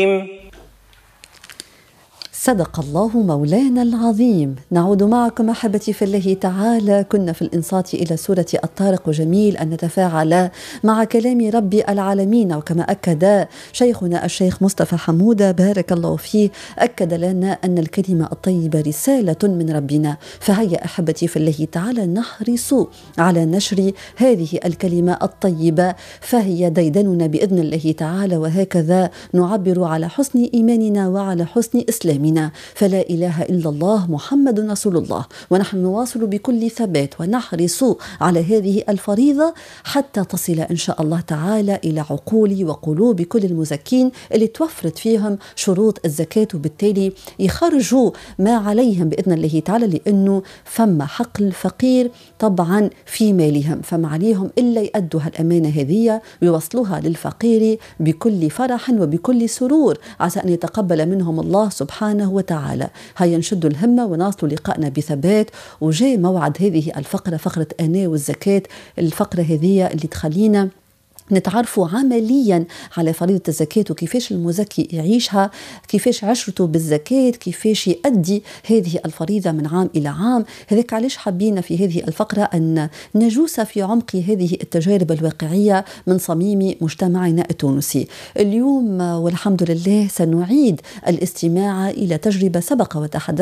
صدق الله مولانا العظيم. نعود معكم أحبتي في الله تعالى. كنا في الإنصات إلى سورة الطارق، وجميل أن نتفاعل مع كلام رب العالمين. وكما أكد شيخنا الشيخ مصطفى حمودة بارك الله فيه، أكد لنا أن الكلمة الطيبة رسالة من ربنا. فهيا أحبتي في الله تعالى نحرص على نشر هذه الكلمة الطيبة، فهي ديدننا بإذن الله تعالى، وهكذا نعبر على حسن إيماننا وعلى حسن إسلامنا. فلا إله إلا الله محمد رسول الله. ونحن نواصل بكل ثبات ونحرص على هذه الفريضة حتى تصل إن شاء الله تعالى إلى عقول وقلوب كل المزكين اللي توفرت فيهم شروط الزكاة، وبالتالي يخرجوا ما عليهم بإذن الله تعالى، لأنه فما حق الفقير طبعا في مالهم، فما عليهم إلا يأدوا الأمانة هذه ويوصلوها للفقير بكل فرح وبكل سرور، عسى أن يتقبل منهم الله سبحانه وتعالى. هيا نشد الهمة ونواصل لقائنا بثبات. وجاء موعد هذه الفقرة، فقرة أنا والزكاة، الفقرة هذه اللي تخلينا نتعرفوا عمليا على فريضة الزكاة وكيفاش المزكي يعيشها، كيفاش عشرته بالزكاة، كيفاش يؤدي هذه الفريضة من عام إلى عام. هذاك علاش حابين في هذه الفقرة أن نجوس في عمق هذه التجارب الواقعية من صميم مجتمعنا التونسي. اليوم والحمد لله سنعيد الاستماع إلى تجربة سبق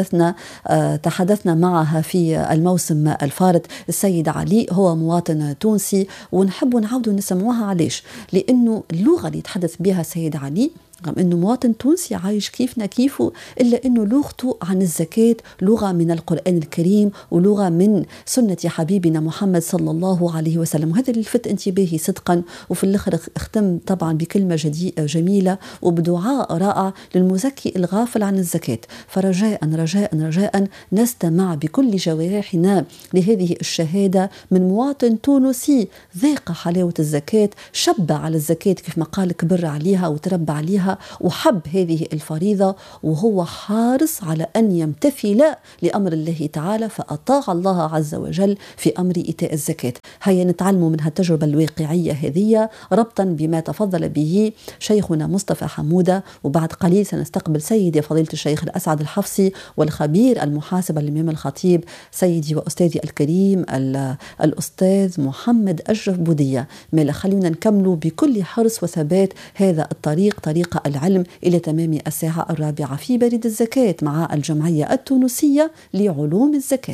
وتحدثنا معها في الموسم الفارط. السيد علي هو مواطن تونسي، ونحب نعود نسمعوها. ليش؟ لأنه اللغة اللي يتحدث بها السيد علي، رغم أنه مواطن تونسي عايش كيفنا كيفه، إلا أنه لغته عن الزكاة لغة من القرآن الكريم ولغة من سنة حبيبنا محمد صلى الله عليه وسلم. وهذا اللي لفت انتباهي صدقا. وفي الآخر اختم طبعا بكلمة جميلة وبدعاء رائع للمزكي الغافل عن الزكاة. فرجاء رجاء رجاء نستمع بكل جوارحنا لهذه الشهادة من مواطن تونسي ذاق حلاوة الزكاة، شب على الزكاة كيف ما قال، كبر عليها وتربى عليها وحب هذه الفريضة، وهو حارص على أن يمتثل لأمر الله تعالى، فأطاع الله عز وجل في أمر إيتاء الزكاة. هيا نتعلم من هالتجربة الواقعية هذه ربطا بما تفضل به شيخنا مصطفى حمودة. وبعد قليل سنستقبل سيدي فضيلة الشيخ الأسعد الحفصي والخبير المحاسب الإمام الخطيب سيدي وأستاذي الكريم الأستاذ محمد أشرف بودية. ما خلينا نكمل بكل حرص وثبات هذا الطريق، طريق العلم، إلى تمام الساعة 4 في بريد الزكاة مع الجمعية التونسية لعلوم الزكاة.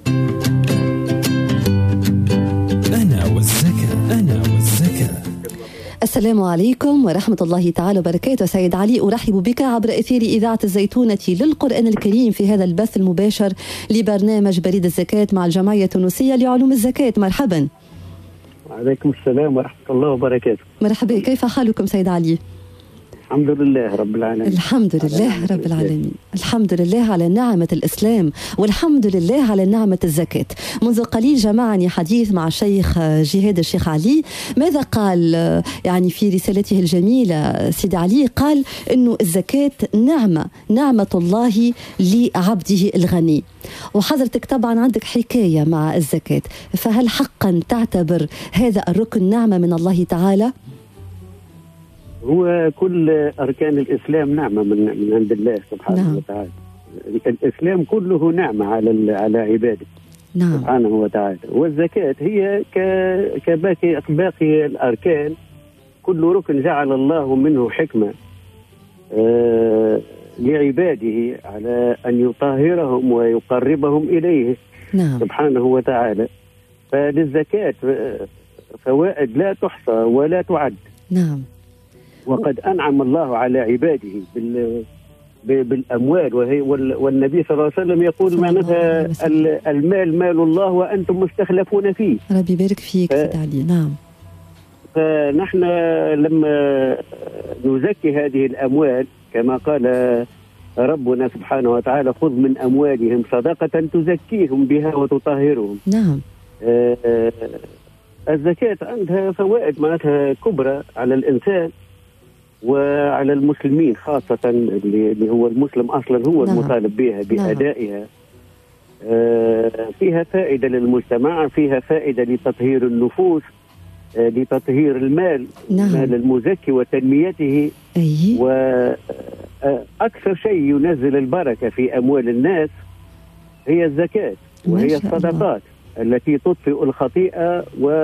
أنا والزكاة. السلام عليكم ورحمة الله تعالى وبركاته. سيد علي، أرحب بك عبر أثير إذاعة الزيتونة للقرآن الكريم في هذا البث المباشر لبرنامج بريد الزكاة مع الجمعية التونسية لعلوم الزكاة. مرحبا. وعليكم السلام ورحمة الله وبركاته. مرحبا، كيف حالكم سيد علي؟ الحمد لله رب العالمين. الحمد لله رب العالمين. الحمد لله على نعمة الإسلام، والحمد لله على نعمة الزكاة. منذ قليل جمعني حديث مع الشيخ جهاد الشيخ علي. ماذا قال يعني في رسالته الجميلة؟ سيد علي قال إنه الزكاة نعمة الله لعبده الغني. وحضرتك طبعا عندك حكاية مع الزكاة، فهل حقا تعتبر هذا الركن نعمة من الله تعالى؟ هو كل أركان الإسلام نعمة من عند الله سبحانه وتعالى. الإسلام كله نعمة على عباده سبحانه وتعالى. والزكاة هي كباقي الأركان، كل ركن جعل الله منه حكمة لعباده على أن يطهرهم ويقربهم إليه سبحانه وتعالى. فللزكاة فوائد لا تحصى ولا تعد. نعم. وقد أنعم الله على عباده بالأموال، والنبي صلى الله عليه وسلم يقول معناتها المال مال الله وأنتم مستخلفون فيه. ربي يبارك فيك سيد علي. نعم. فنحن لما نزكي هذه الأموال كما قال ربنا سبحانه وتعالى: خذ من أموالهم صدقة تزكيهم بها وتطهرهم. نعم. الزكاة عندها فوائد معناتها كبرى على الإنسان وعلى المسلمين خاصة، اللي هو المسلم أصلا هو المطالب بها بأدائها. فيها فائدة للمجتمع، فيها فائدة لتطهير النفوس، لتطهير المال، مال المزكي وتنميته وأكثر شيء ينزل البركة في أموال الناس هي الزكاة، وهي الصدقات التي تطفئ الخطيئة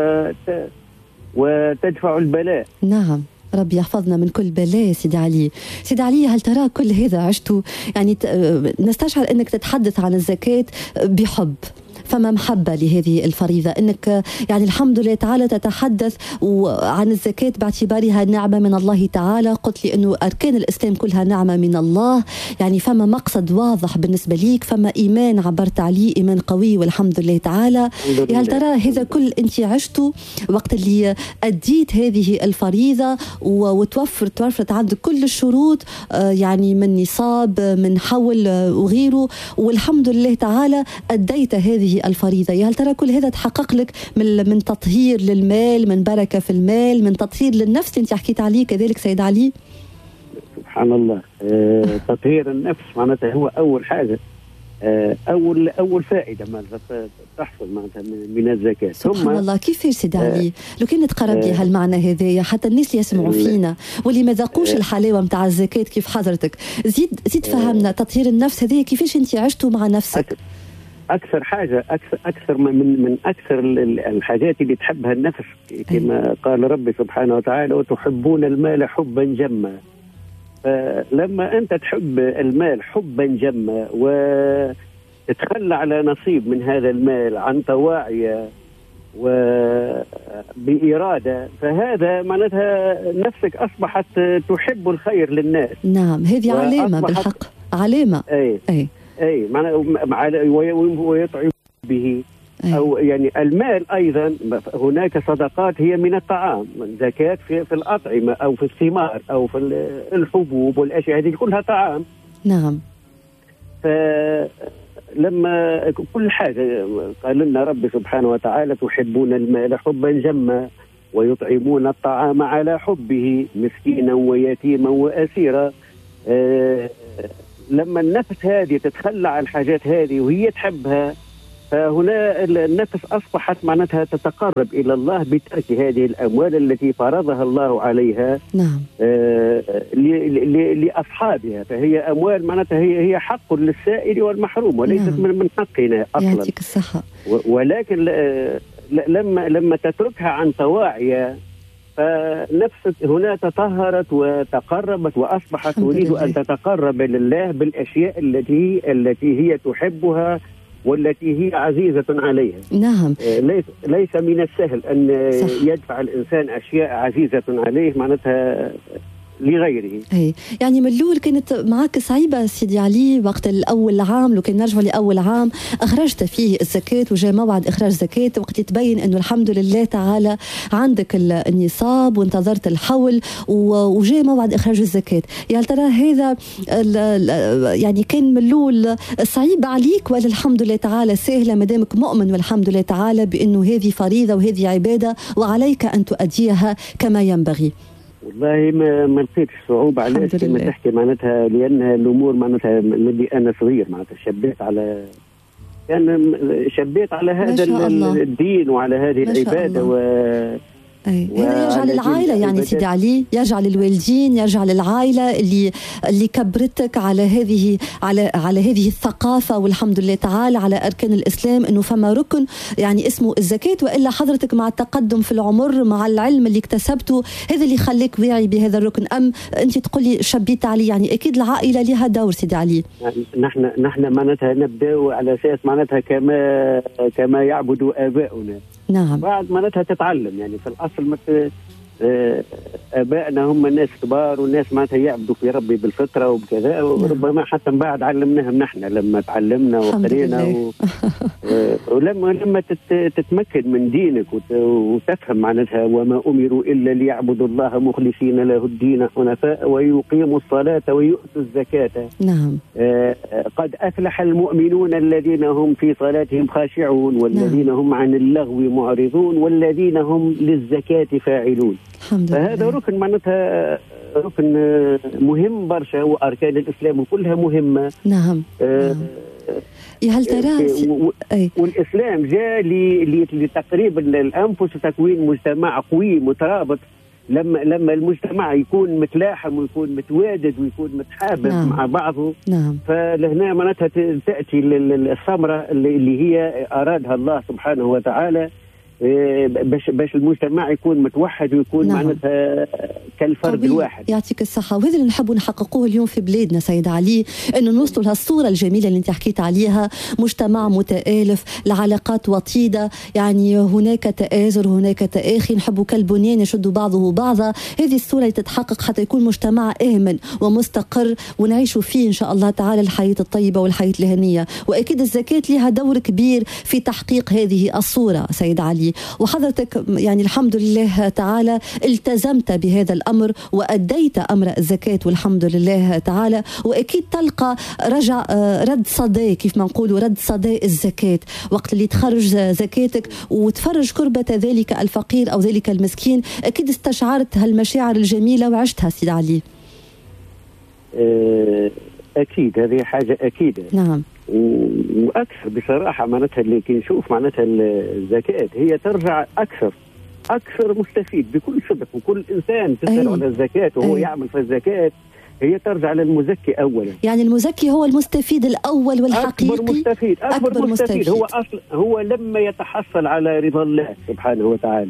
وتدفع البلاء. نعم، ربي يحفظنا من كل بلاء. سيدي علي، سيدي علي، هل ترى كل هذا عشته؟ يعني نستشعر أنك تتحدث عن الزكاة بحب، فما محبة لهذه الفريضة، أنك يعني الحمد لله تعالى تتحدث عن الزكاة باعتبارها نعمة من الله تعالى. قلت لي أنه أركان الإسلام كلها نعمة من الله، يعني فما مقصد واضح بالنسبة ليك، فما إيمان عبرت عليه، إيمان قوي والحمد لله تعالى. هل ترى هذا كل أنت عشته وقت اللي أديت هذه الفريضة توفرت عندك كل الشروط، يعني من نصاب، من حول وغيره، والحمد لله تعالى أديت هذه الفريضة؟ هل ترى كل هذا تحقق لك من تطهير للمال، من بركة في المال، من تطهير للنفس انت حكيت عليه كذلك سيد علي؟ سبحان الله. تطهير النفس معناتها هو أول حاجة، أول فائدة ما تحصل معناتها من الزكاة. سبحان الله. كيفاش سيد علي لو كان تقرب لي هالمعنى هذايا حتى الناس اللي يسمعوا فينا واللي ما ذاقوش الحلاوة متاع الزكاة كيف حضرتك، زيد فهمنا تطهير النفس هذايا كيفاش انت عشتوا مع نفسك؟ أكثر حاجة، أكثر من أكثر الحاجات اللي تحبها النفس، كما قال ربي سبحانه وتعالى: وتحبون المال حبا جما. فلما أنت تحب المال حبا جما وتتخلى على نصيب من هذا المال عن طواعية وبإرادة، فهذا معناتها نفسك أصبحت تحب الخير للناس. نعم، هذه علامة بالحق، علامة. أي ويطعم به. أو يعني المال أيضا هناك صدقات هي من الطعام، زكاة في الأطعمة أو في الثمار أو في الحبوب والأشياء هذه كلها طعام. نعم. فلما كل حاجة قال لنا ربي سبحانه وتعالى: تحبون المال حبا جما ويطعمون الطعام على حبه مسكينا ويتيما وأسيرا. لما النفس هذه تتخلى عن الحاجات هذه وهي تحبها، فهنا النفس أصبحت معناتها تتقرب إلى الله بترك هذه الأموال التي فرضها الله عليها. نعم. لأصحابها، فهي أموال معناتها هي حق للسائل والمحروم وليست من حقنا أصلا. يعطيك الصحة. ولكن لما تتركها عن طواعية، فنفسك هنا تطهرت وتقربت وأصبحت تريد أن تتقرب لله بالأشياء التي هي تحبها والتي هي عزيزة عليها. نعم. ليس من السهل أن يدفع الإنسان أشياء عزيزة عليه معناتها لغيره. يعني من الأول كانت معك صعيبة سيدي علي وقت الأول عام، لو كان نرجع لأول عام أخرجت فيه الزكاة وجاء موعد إخراج زكاة، وقت تبين أنه الحمد لله تعالى عندك النصاب وانتظرت الحول وجاء موعد إخراج الزكاة، يعني ترى هذا يعني كان من الأول صعيب عليك ولا الحمد لله تعالى سهلة مدامك مؤمن والحمد لله تعالى بأنه هذه فريضة وهذه عبادة وعليك أن تؤديها كما ينبغي؟ والله ما لقيتش صعوبة. علاش كما تحكي معناتها؟ لأن الأمور معناتها ملي أنا صغير معناتها شبيت على هذا الدين وعلى هذه العبادة هذا يرجع للعائلة يعني سيدي علي، يرجع للوالدين، يرجع للعائلة اللي كبرتك على هذه الثقافة، والحمد لله تعالى على أركان الإسلام إنه فما ركن يعني اسمه الزكاة، وإلا حضرتك مع التقدم في العمر مع العلم اللي اكتسبته هذا اللي خليك واعي بهذا الركن، أم أنت تقولي شبيت علي؟ يعني أكيد العائلة لها دور سيدي علي. نحن معناتها نبدأ على أساس معناتها كما يعبد آباؤنا. نعم. بعد معناتها تتعلم، يعني في الأصل آبائنا هم ناس كبار وناس معناتها يعبدوا في ربي بالفطرة وبكذا، وربما حتى من بعد علمناهم نحن لما تعلمنا وقرينا ولما تتمكن من دينك وتفهم معناتها: وما أمروا إلا ليعبدوا الله مخلصين له الدين حنفاء ويقيموا الصلاة ويؤتوا الزكاة. نعم. قد أفلح المؤمنون الذين هم في صلاتهم خاشعون والذين هم عن اللغو معرضون والذين هم للزكاة فاعلون. فهذا ركن معناتها ركن مهم برشا، وأركان الإسلام كلها مهمة. نعم. هل ترى والإسلام جاء لتقريب الأنفس وتكوين مجتمع قوي مترابط لما المجتمع يكون متلاحم ويكون متوادد ويكون متحابب مع بعضه، فلهنا معناتها تأتي الثمرة اللي هي أرادها الله سبحانه وتعالى، باش المجتمع يكون متوحد ويكون معناتها كالفرد الواحد. يعطيك الصحة. وهذا اللي نحب نحققوه اليوم في بلادنا سيد علي، أنه نوصلوا لهالصورة الجميلة اللي انت حكيت عليها، مجتمع متآلف، العلاقات وطيدة، يعني هناك تآزر، هناك تآخي، نحبوا كالبنيان يشدوا بعضه بعضا. هذه الصورة اللي تتحقق حتى يكون مجتمع آمن ومستقر ونعيشوا فيه إن شاء الله تعالى الحياة الطيبة والحياة الهنية. وأكيد الزكاة لها دور كبير في تحقيق هذه الصورة سيد علي، وحضرتك يعني الحمد لله تعالى التزمت بهذا الأمر وأديت أمر الزكاة والحمد لله تعالى، وأكيد تلقى رد صدى، كيف ما نقولوا رد صدى الزكاة، وقت اللي تخرج زكاتك وتفرج كربة ذلك الفقير أو ذلك المسكين، أكيد استشعرت هالمشاعر الجميلة وعشتها سيد علي. أكيد هذه حاجة أكيدة. نعم. وأكثر بصراحة معناتها اللي نشوف معناتها الزكاة هي ترجع أكثر مستفيد بكل صدق، وكل إنسان تسأل على الزكاة وهو يعمل في الزكاة هي ترجع للمزكي أولا. يعني المزكي هو المستفيد الأول والحقيقي. أكبر مستفيد هو لما يتحصل على رضا الله سبحانه وتعالى.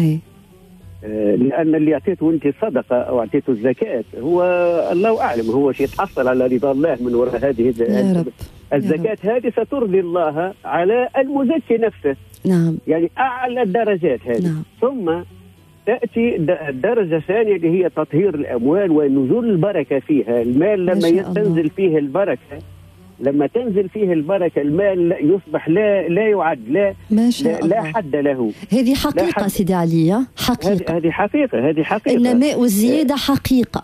لأن اللي أعطيته أنت صدقة أو أعطيته الزكاة هو الله أعلم هو يتحصل على رضا الله من وراء هذه الزكاة. هذه سترضي الله على المزكي نفسه. نعم. يعني أعلى الدرجات هذه. نعم. ثم تأتي الدرجة الثانية اللي هي تطهير الأموال ونزول البركة فيها. المال لما تنزل فيه البركة، لما تنزل فيه البركة المال يصبح لا يعد، لا حد له. هذه حقيقة سيدي علي، حقيقة. هذه حقيقة. النماء والزيادة حقيقة.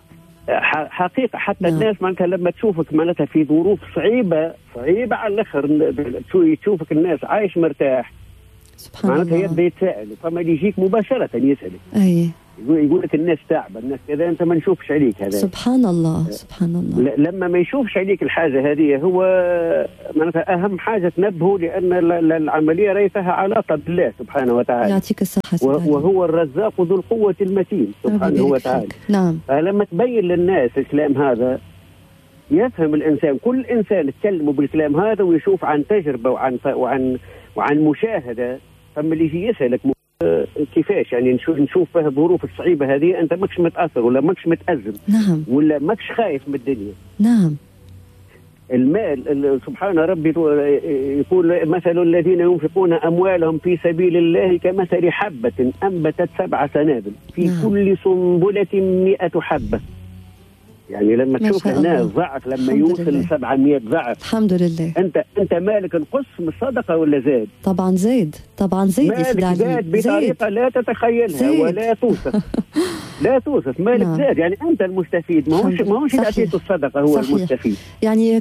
حتى الناس معناتها لما تشوفك معناتها في ظروف صعيبة على الآخر، تشوفك الناس عايش مرتاح، معناتها يبدأ يتساءل، فما يجيك مباشرة يسألك. يقول لك الناس تعبة، الناس كذا، انت ما نشوفش عليك هذا. سبحان الله. لما ما يشوفش عليك الحاجة هذه هو معناتها أهم حاجة تنبهه، لأن العملية ريتها علاقة بالله سبحانه وتعالى. يعطيك الصحة. وهو الرزاق ذو القوة المتين سبحانه وتعالى. نعم. فلما تبين للناس الكلام هذا يفهم الإنسان، كل إنسان يتكلم بالكلام هذا ويشوف عن تجربة وعن مشاهدة، فما اللي يجي يسألك كيفاش يعني نشوف فيها الظروف الصعيبة هذه أنت ماكش متأثر ولا ماكش متأزم. نعم. ولا ماكش خايف من الدنيا. نعم. المال سبحان ربي يقول مثل الذين ينفقون أموالهم في سبيل الله كمثل حبة أنبتت 7 سنابل في كل سنبلة 100 حبة. يعني لما تشوف الناس ضعف لما يوصل 700 ضعف، الحمد لله. انت مالك نقص من الصدقه ولا زاد؟ طبعا زاد مالك زاد بطريقه لا تتخيلها ولا توصف. لا توصف مالك زاد، يعني انت المستفيد، ما هوش اللي اعطيته الصدقه هو صحيح. المستفيد. يعني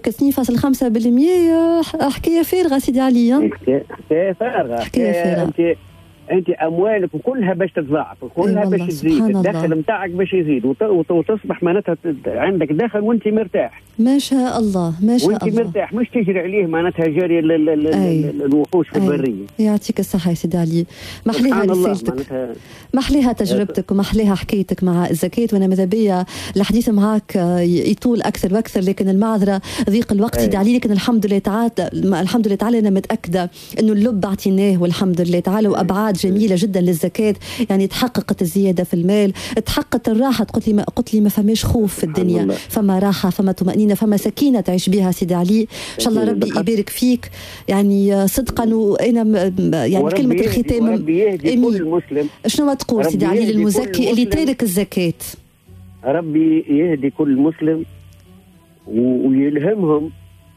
2.5% حكايه فارغه سيدي علي. حكايه فارغه. انت اموالك كلها باش تتضاعف، كلها باش تزيد، الدخل نتاعك باش يزيد وتصبح معناتها عندك دخل وانت مرتاح. ما شاء الله. وانت مرتاح، مش تجري عليه معناتها جاري الوحوش في البريه. يعطيك الصحه يا سيدي علي. محليها رسالتك، محليها تجربتك ومحليها حكايتك مع الزكاة. وانا ماذا بيا الحديث معك يطول اكثر واكثر، لكن المعذره ضيق الوقت سيدي علي. لكن الحمد لله تعالى انا متاكده انه اللب اعطيناه والحمد لله تعالى، وابعاد جميله جدا للزكاه. يعني تحققت الزياده في المال، تحققت الراحه. قلت لي ما فماش خوف في الدنيا، فما راحه، فما طمانينه، فما سكينه تعيش بها سيدي علي. ان شاء الله ربي يبارك فيك يعني صدقا. وانا يعني كلمه الختام ربي يهدي كل مسلم. شنو تقول سيدي علي للمزكي اللي تارك الزكاه؟ ربي يهدي كل مسلم ويلهمهم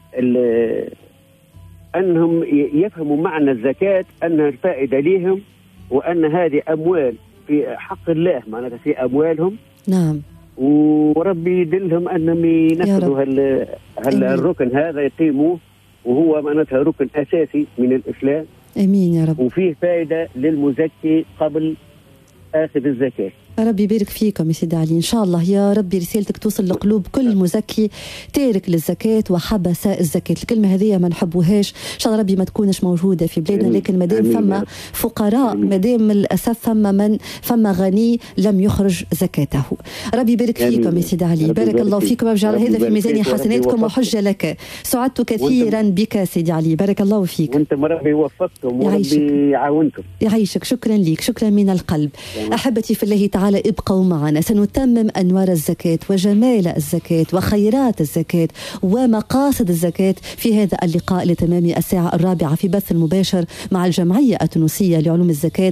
انهم يفهموا معنى الزكاه، انها الفائده ليهم، وان هذه اموال في حق الله، معناتها في اموالهم. نعم. وربي يدلهم انهم ينفذوا الركن هذا، يقيموه، وهو معناتها ركن اساسي من الاسلام. امين يا رب. وفيه فائده للمزكي قبل اخذ الزكاه. ربي يبارك فيكم يا سيدي علي، إن شاء الله يا ربي رسالتك توصل لقلوب كل مزكي تارك للزكاة وحبس الزكاة. الكلمة هذه ما نحبوهاش، إن شاء الله ربي ما تكونش موجودة في بلادنا، لكن مادام فما فقراء، مادام للأسف فما غني لم يخرج زكاته. ربي يبارك فيكم يا سيدي علي، بارك الله فيكم، ويجعل هذا في ميزان حسناتكم وحجة لك. سعدت كثيرا بك سيدي علي، بارك الله فيك. وانتم ربي يوفقكم وربي يعاونكم. يعيشك، شكرا لك، شكرا من القلب. أحبتي في الله تعالى ابقوا معنا، سنتمم أنوار الزكاة وجمال الزكاة وخيرات الزكاة ومقاصد الزكاة في هذا اللقاء لتمام الساعة 4 في بث المباشر مع الجمعية التونسية لعلوم الزكاة.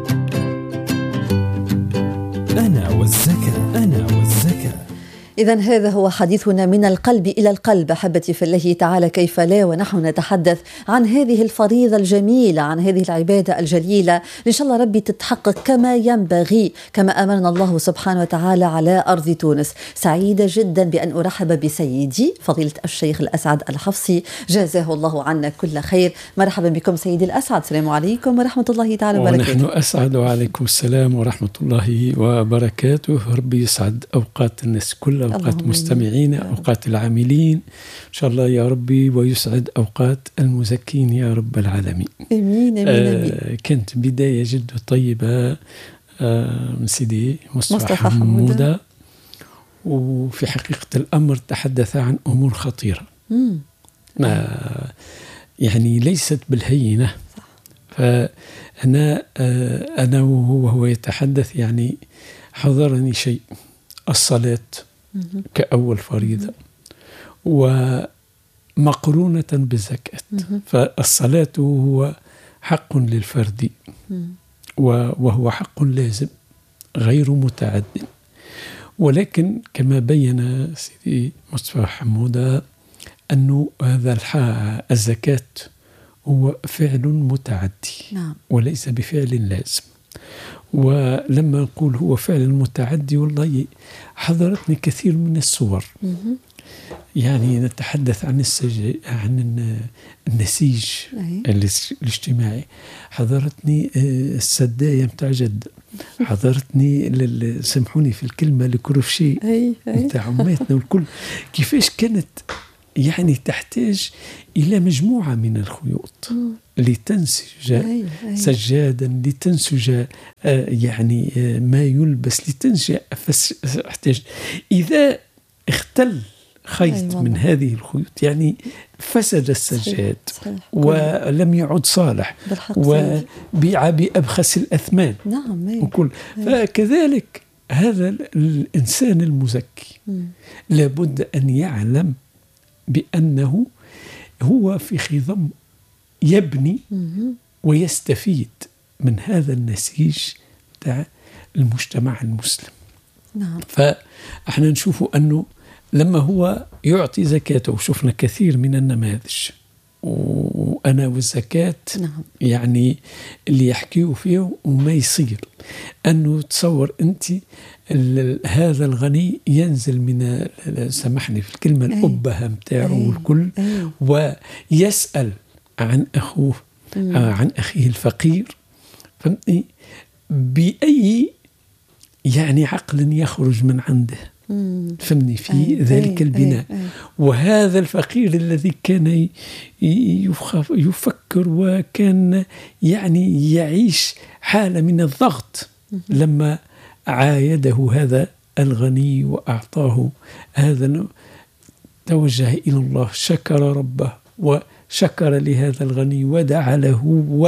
أنا والزكاة، أنا والزكاة. إذن هذا هو حديثنا من القلب إلى القلب أحبتي في الله تعالى، كيف لا ونحن نتحدث عن هذه الفريضة الجميلة، عن هذه العبادة الجليلة، إن شاء الله ربي تتحقق كما ينبغي، كما أمرنا الله سبحانه وتعالى على أرض تونس. سعيدة جدا بأن أرحب بسيدي فضيلة الشيخ الأسعد الحفصي، جزاه الله عنا كل خير. مرحبا بكم سيدي الأسعد، السلام عليكم ورحمة الله تعالى وبركاته. ونحن أسعد، وعليكم السلام ورحمة الله وبركاته. ربي يسعد أوقات الناس كلها، أوقات مستمعين، أوقات العاملين إن شاء الله يا ربي، ويسعد أوقات المزكين يا رب العالمين. أمين أمين أمين. كانت بداية جد طيبة من سيدي مصطفى حمودة، وفي حقيقة الأمر تحدث عن أمور خطيرة يعني ليست بالهينة. فأنا أنا وهو يتحدث يعني حضرني شيء، الصلاة كأول فريضة ومقرونة بالزكاة. فالصلاة هو حق للفرد وهو حق لازم غير متعد، ولكن كما بين سيدي مصطفى حمودة أنه هذا الزكاة هو فعل متعدي وليس بفعل لازم. ولما نقول هو فعل متعدي، والله حضرتني كثير من الصور. يعني نتحدث عن عن النسيج الاجتماعي، حضرتني السداية متاع جد، حضرتني سامحوني في الكلمة الكروفشي متاع عماتنا، والكل كيفاش كانت يعني تحتاج إلى مجموعة من الخيوط لتنسج سجادا، لتنسج يعني ما يلبس، لتنسج. احتاج إذا اختل خيط من هذه الخيوط يعني فسد السجاد ولم يعد صالح وبيع بأبخس الأثمان. وكل فكذلك هذا الإنسان المزكي لابد أن يعلم بأنه هو في خضم يبني ويستفيد من هذا النسيج تاع المجتمع المسلم. فاحنا نشوف أنه لما هو يعطي زكاته، وشفنا كثير من النماذج، وأنا والزكاة يعني اللي يحكيه فيه وما يصير، أنه تصور أنت هذا الغني ينزل من سامحني في الكلمة الأبهة متاعه والكل، ويسأل عن أخوه عن أخيه الفقير، فهمتني؟ بأي يعني عقل يخرج من عنده، فهمني في ذلك البناء. وهذا الفقير الذي كان يفكر وكان يعني يعيش حالة من الضغط، لما عايده هذا الغني وأعطاه هذا، توجه إلى الله، شكر ربه وشكر لهذا الغني ودعا له،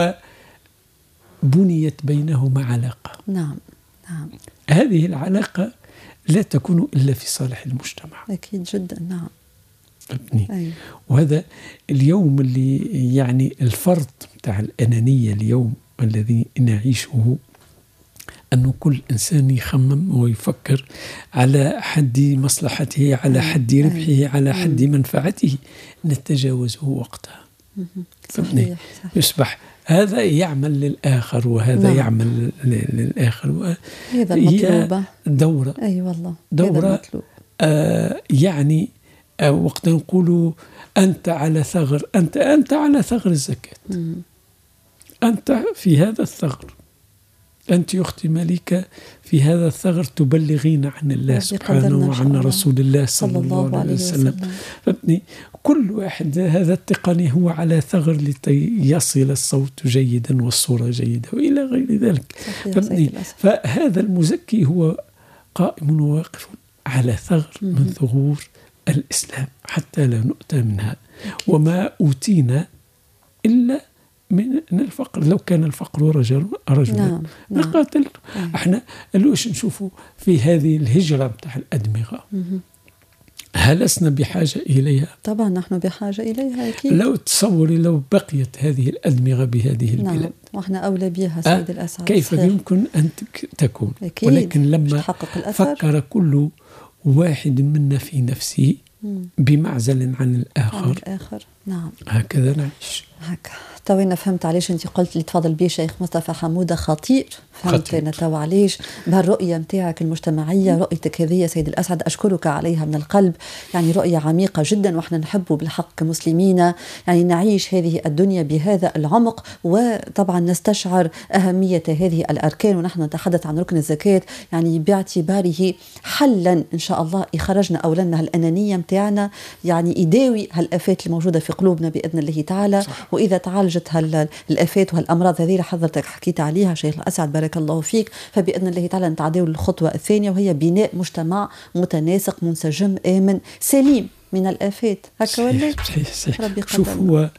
وبنيت بينهما علاقة. نعم. هذه العلاقة لا تكون إلا في صالح المجتمع. أكيد جدا. نعم. وهذا اليوم اللي يعني الفرض بتاع الأنانية اليوم الذي نعيشه، أنه كل إنسان يخمم ويفكر على حد مصلحته، على حد ربحه، على حد منفعته، نتجاوزه وقتها. صحيح. يصبح هذا يعمل للآخر وهذا يعمل للآخر. هذا المطلوب. دورة. والله. دورة. يعني وقت نقول أنت على ثغر، أنت على ثغر الزكاة. أنت في هذا الثغر، أنت أختي مليكة في هذا الثغر تبلغين عن الله سبحانه وعن رسول الله صلى الله عليه وسلم. فابني كل واحد هذا التقني هو على ثغر لكي يصل الصوت جيدا والصورة جيدة وإلى غير ذلك. فهذا المزكي هو قائم وواقف على ثغر من ثغور الإسلام حتى لا نؤتى منها. وما أوتينا إلا من الفقر. لو كان الفقر رجلا لقاتل. احنا لوش نشوفوا في هذه الهجرة بتاع الأدمغة هل لسنا بحاجة إليها؟ طبعا نحن بحاجة إليها أكيد. لو تصوري لو بقيت هذه الأدمغة بهذه البلاد وإحنا أولى بها سيد الأسعد كيف يمكن أن تكون؟ أكيد. ولكن لما فكر كل واحد منا في نفسه بمعزل عن الآخر. نعم هكذا نعيش. هكذا توينا فهمت عليش انت قلت لي تفضل بيه شيخ مصطفى حمودة خطير. فهمت انا تو عليش بهالرؤية متاعك المجتمعية، رؤيتك هذه سيد الأسعد أشكرك عليها من القلب. يعني رؤية عميقة جدا واحنا نحبه بالحق كمسلمين يعني نعيش هذه الدنيا بهذا العمق. وطبعا نستشعر أهمية هذه الأركان ونحن نتحدث عن ركن الزكاة يعني باعتباره حلا إن شاء الله يخرجنا أولادنا هالأنانية متاعنا يعني يداوي هالآفات الموجودة في قلوبنا بإذن الله تعالى. صح. وإذا تعالجت هالآفات وهالأمراض هذه حضرتك حكيت عليها شيخ الأسعد بارك الله فيك، فبإذن الله تعالى نتعداو الخطوة الثانية وهي بناء مجتمع متناسق منسجم آمن سليم من الآفات. هكا ولا؟ صحيح. شوف هو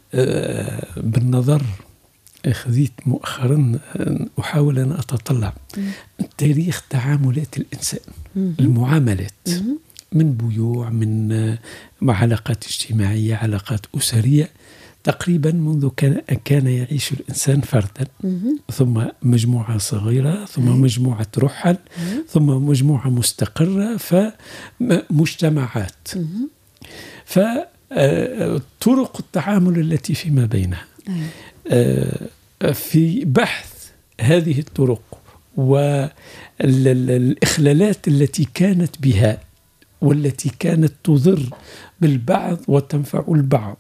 بالنظر خذيت مؤخرا أحاول أن أتطلع تاريخ تعاملات الإنسان المعاملات من بيوع من علاقات اجتماعية علاقات أسرية تقريبا منذ كان يعيش الإنسان فردا ثم مجموعة صغيرة ثم مجموعة رحل ثم مجموعة مستقرة فمجتمعات فطرق التعامل التي فيما بينها. في بحث هذه الطرق والإخلالات التي كانت بها والتي كانت تضر بالبعض وتنفع البعض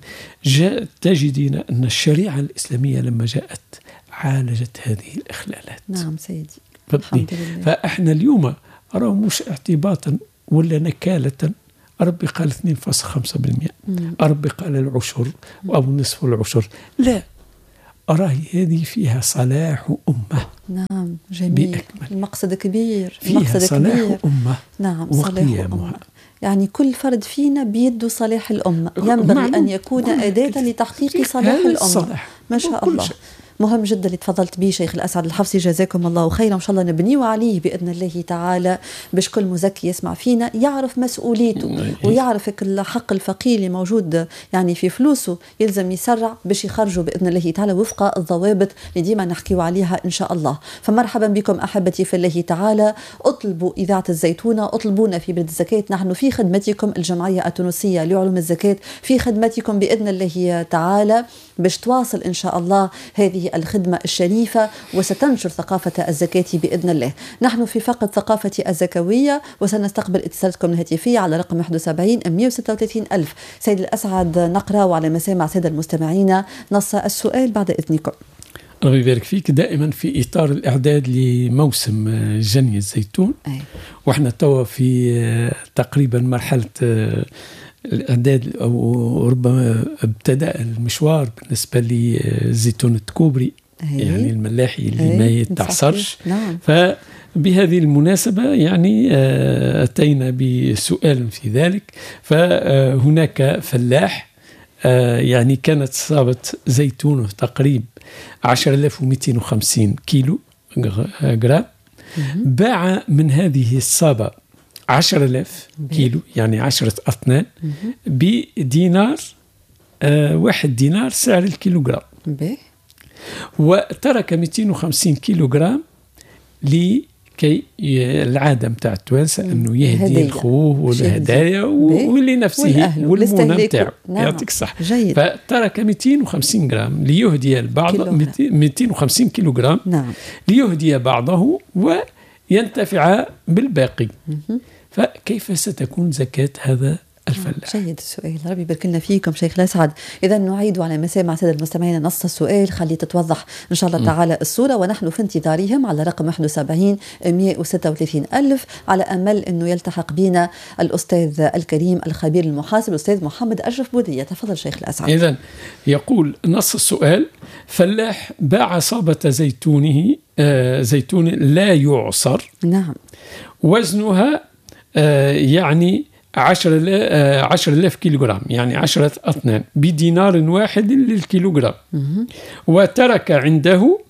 تجدين أن الشريعة الإسلامية لما جاءت عالجت هذه الإخلالات. نعم سيدي الحمد لله. فإحنا اليوم أرى مش اعتباطا ولا نكالة ربي قال 2.5% ربي قال العشر أو نصف العشر، لا أراه هذه فيها صلاح أمة. نعم جميل المقصد كبير فيها صلاح كبير. أمة نعم صلاح أمة يعني كل فرد فينا بيده صلاح الأمة ينبغي أن يكون أداة لتحقيق صلاح الأمة. ما شاء الله مهم جدا اللي تفضلت به شيخ الأسعد الحفصي جزاكم الله خيرا. إن شاء الله نبنيه عليه بإذن الله تعالى باش كل مزكي يسمع فينا يعرف مسؤوليته ويعرف الحق الفقير اللي موجود يعني في فلوسه يلزم يسرع باش يخرجوا بإذن الله تعالى وفق الضوابط اللي ديما نحكيوا عليها إن شاء الله. فمرحبا بكم أحبتي في الله تعالى. اطلبوا إذاعة الزيتونة، اطلبونا في بلد الزكاة، نحن في خدمتكم. الجمعية التونسية لعلوم الزكاة في خدمتكم بإذن الله تعالى باش تواصل إن شاء الله هذه الخدمة الشريفة وستنشر ثقافة الزكاة بإذن الله. نحن في فقط ثقافة الزكوية وسنستقبل اتصالاتكم الهاتفية على رقم 71 136 ألف. سيد الأسعد نقرأ وعلى مسامع سيد المستمعين نص السؤال بعد إذنكم. الله يبارك فيك. دائما في إطار الإعداد لموسم جني الزيتون وإحنا توا في تقريبا مرحلة الإعداد أو ربما ابتدأ المشوار بالنسبة لزيتون التكوبري يعني الملاحي اللي ما يتعصرش. نعم. فبهذه المناسبة يعني أتينا بسؤال في ذلك. فهناك فلاح يعني كانت صابة زيتونه تقريب 10,250 كيلو جرام، باع من هذه الصابة 10,000 كيلو يعني 10 أطنان بدينار 1 دينار سعر الكيلوغرام، وترك 250 كيلوغرام لكي العادة متاع التوانسة أنه يهدي الخوه والهدايا ولنفسه والمونة متاعه. يعطيك الصح. فترك 250 جرام ليهدي البعض 250 كيلوغرام ليهدي بعضه وينتفع بالباقي. فكيف ستكون زكاة هذا الفلاح. جيد السؤال، ربي يبارك لنا فيكم شيخ الأسعد. إذا نعيد على مسامع سادة المستمعين نص السؤال، خلي تتوضح إن شاء الله تعالى الصورة، ونحن في انتظارهم على رقم 71 136 ألف، على أمل أنه يلتحق بنا الأستاذ الكريم الخبير المحاسب الأستاذ محمد أشرف بودية. تفضل شيخ الأسعد. إذن يقول نص السؤال: فلاح باع صابة زيتون لا يعصر، نعم، وزنها يعني 10,000 كيلوغرام، يعني 10 أطنان، بدينار واحد للكيلوغرام، وترك عنده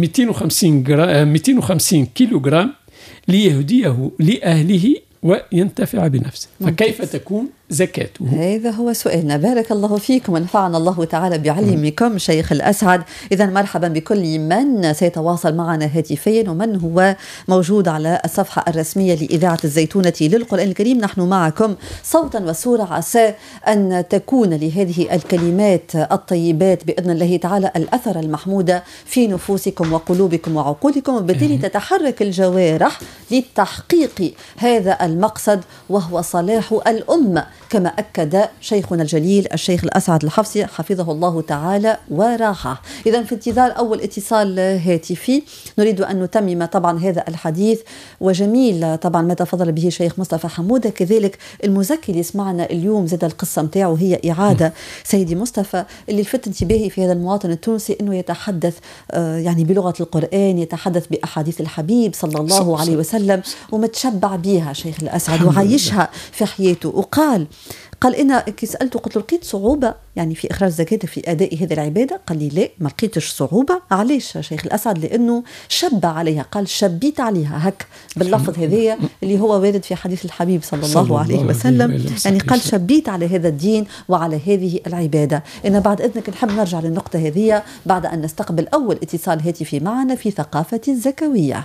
250 كيلوغرام ليهديه لأهله وينتفع بنفسه، فكيف تكون زكاته؟ هذا هو سؤالنا. بارك الله فيكم ونفعنا الله تعالى بعلمكم شيخ الأسعد. إذا مرحبا بكل من سيتواصل معنا هاتفيا ومن هو موجود على الصفحة الرسمية لإذاعة الزيتونة للقرآن الكريم. نحن معكم صوتا وصورة، عسى أن تكون لهذه الكلمات الطيبات بإذن الله تعالى الأثر المحمود في نفوسكم وقلوبكم وعقولكم، وبالتالي تتحرك الجوارح لتحقيق هذا المقصد وهو صلاح الأمة، كما أكد شيخنا الجليل الشيخ الأسعد الحفصي حفظه الله تعالى وراحه. إذا في انتظار أول اتصال هاتفي نريد أن نتمم طبعا هذا الحديث، وجميل طبعا ما تفضل به شيخ مصطفى حمودة، كذلك المزكي اللي سمعنا اليوم زاد القصة متاعه هي إعادة سيدي مصطفى، اللي لفت انتباهي في هذا المواطن التونسي أنه يتحدث يعني بلغة القرآن، يتحدث بأحاديث الحبيب صلى الله عليه وسلم، ومتشبع بها شيخ الأسعد وعايشها في حياته. وقال إن كي سألته قلت له: لقيت صعوبة يعني في إخراج زكاة في أداء هذه العبادة؟ قال لي: لا، ما لقيتش صعوبة. علاش شيخ الأسعد؟ لأنه شب عليها، قال شبيت عليها هك باللفظ هذية اللي هو وارد في حديث الحبيب صلى الله عليه وسلم، يعني قال شبيت على هذا الدين وعلى هذه العبادة. إن بعد إذنك نحب نرجع للنقطة هذه بعد أن نستقبل أول اتصال هاتفي معنا في ثقافة الزكوية.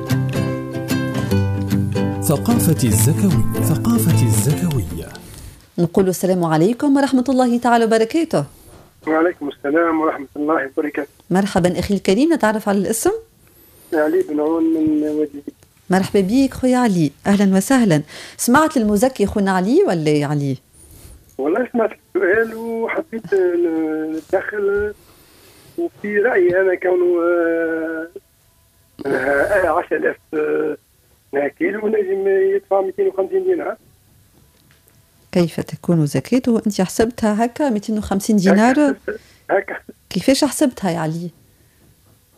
ثقافة الزكوية. نقول السلام عليكم ورحمة الله تعالى وبركاته. وعليكم السلام ورحمة الله وبركاته. مرحبا أخي الكريم، نتعرف على الاسم؟ علي بن عون من وجدي. مرحبا بيك خويا علي، أهلا وسهلا. سمعت المزكي خونا علي ولا يا علي؟ والله سمعت السؤال وحبيت ندخل، وفي رأيي أنا كونه 10,000 كيلو ونجم يدفع 250 دينار. كيف تكون زكاته؟ أنت حسبتها هكا 250 دينار؟ هكا. كيفاش حسبتها يا علي؟